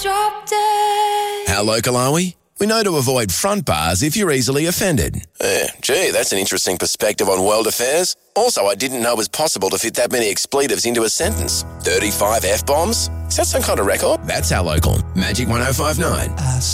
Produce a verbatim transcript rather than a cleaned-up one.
Drop dead. How local are we? We know to avoid front bars if you're easily offended. Eh, gee, that's an interesting perspective on world affairs. Also, I didn't know it was possible to fit that many expletives into a sentence. thirty-five F-bombs? Is that some kind of record? That's How Local. Magic one oh five nine.